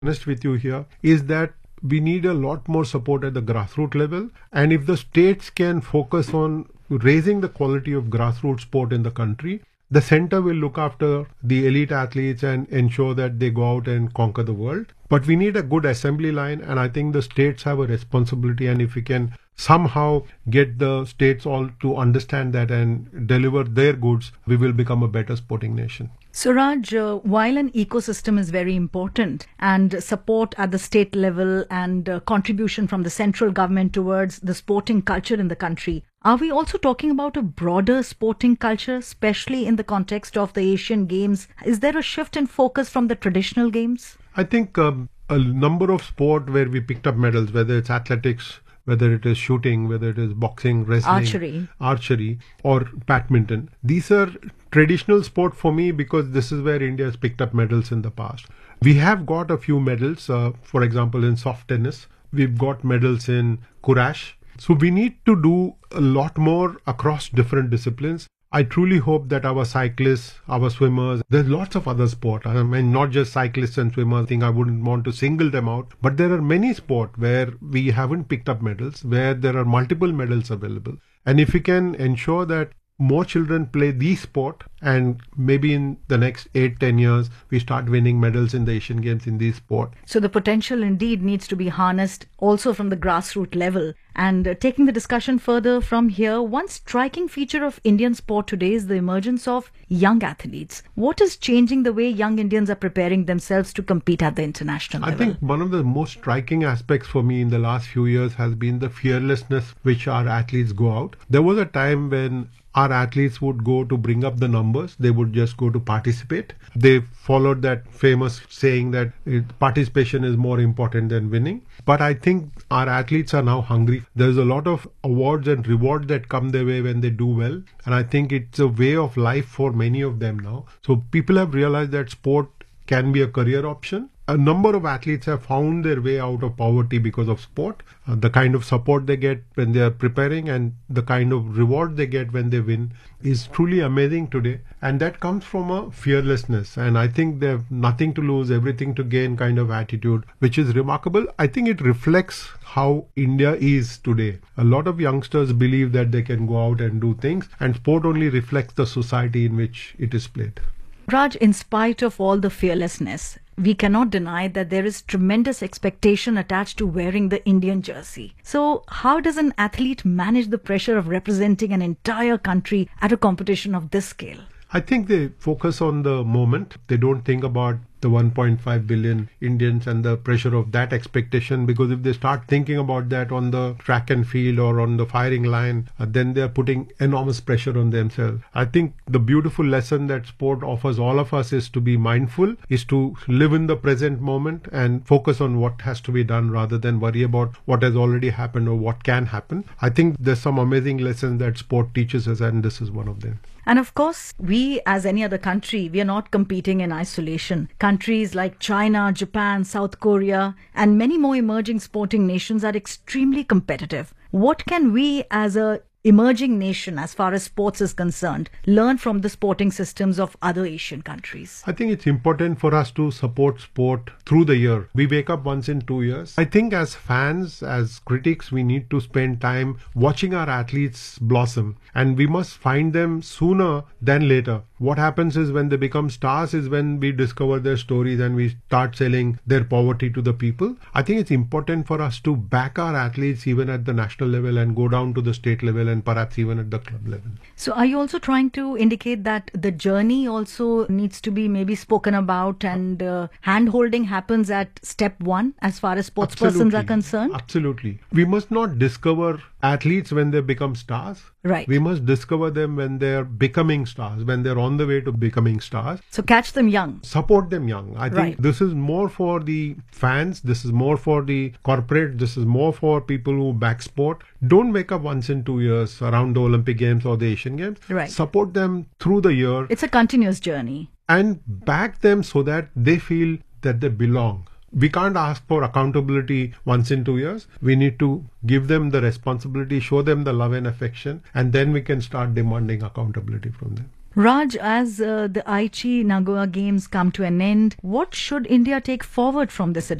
honest with you here, is that we need a lot more support at the grassroots level. And if the states can focus on raising the quality of grassroots sport in the country, the center will look after the elite athletes and ensure that they go out and conquer the world. But we need a good assembly line, and I think the states have a responsibility. And if we can somehow get the states all to understand that and deliver their goods, we will become a better sporting nation. So Raj, while an ecosystem is very important and support at the state level and contribution from the central government towards the sporting culture in the country, are we also talking about a broader sporting culture, especially in the context of the Asian Games? Is there a shift in focus from the traditional games? I think a number of sport where we picked up medals, whether it's athletics, whether it is shooting, whether it is boxing, wrestling, archery or badminton. These are traditional sport for me because this is where India has picked up medals in the past. We have got a few medals, for example, in soft tennis. We've got medals in Courage. So we need to do a lot more across different disciplines. I truly hope that our cyclists, our swimmers, there's lots of other sport. I mean, not just cyclists and swimmers. I think I wouldn't want to single them out. But there are many sports where we haven't picked up medals, where there are multiple medals available. And if we can ensure that more children play these sport, and maybe in the next 8-10 years, we start winning medals in the Asian Games in these sport. So the potential indeed needs to be harnessed also from the grassroots level. And taking the discussion further from here, one striking feature of Indian sport today is the emergence of young athletes. What is changing the way young Indians are preparing themselves to compete at the international level? I think one of the most striking aspects for me in the last few years has been the fearlessness which our athletes go out. There was a time when our athletes would go to bring up the numbers. They would just go to participate. They followed that famous saying that participation is more important than winning. But I think our athletes are now hungry. There's a lot of awards and rewards that come their way when they do well. And I think it's a way of life for many of them now. So people have realized that sport can be a career option. A number of athletes have found their way out of poverty because of sport. The kind of support they get when they are preparing and the kind of reward they get when they win is truly amazing today. And that comes from a fearlessness. And I think they have nothing to lose, everything to gain kind of attitude, which is remarkable. I think it reflects how India is today. A lot of youngsters believe that they can go out and do things, and sport only reflects the society in which it is played. Raj, in spite of all the fearlessness, we cannot deny that there is tremendous expectation attached to wearing the Indian jersey. So how does an athlete manage the pressure of representing an entire country at a competition of this scale? I think they focus on the moment. They don't think about the 1.5 billion Indians and the pressure of that expectation, because if they start thinking about that on the track and field or on the firing line, then they are putting enormous pressure on themselves. I think the beautiful lesson that sport offers all of us is to be mindful, is to live in the present moment and focus on what has to be done rather than worry about what has already happened or what can happen. I think there's some amazing lessons that sport teaches us, and this is one of them. And of course, we as any other country, we are not competing in isolation. Countries like China, Japan, South Korea, and many more emerging sporting nations are extremely competitive. What can we as a emerging nation, as far as sports is concerned, learn from the sporting systems of other Asian countries? I think it's important for us to support sport through the year. We wake up once in 2 years. I think as fans, as critics, we need to spend time watching our athletes blossom, and we must find them sooner than later. What happens is when they become stars is when we discover their stories and we start selling their poverty to the people. I think it's important for us to back our athletes even at the national level and go down to the state level and perhaps even at the club level. So are you also trying to indicate that the journey also needs to be maybe spoken about, and hand-holding happens at step one as far as sports persons are concerned? Absolutely. We must not discover athletes when they become stars. Right. We must discover them when they're becoming stars, when they're on the way to becoming stars. So catch them young. Support them young. I think this is more for the fans. This is more for the corporate. This is more for people who back sport. Don't wake up once in 2 years around the Olympic Games or the Asian Games. Right. Support them through the year. It's a continuous journey. And back them so that they feel that they belong. We can't ask for accountability once in 2 years. We need to give them the responsibility, show them the love and affection, and then we can start demanding accountability from them. Raj, as the Aichi Nagoya Games come to an end, what should India take forward from this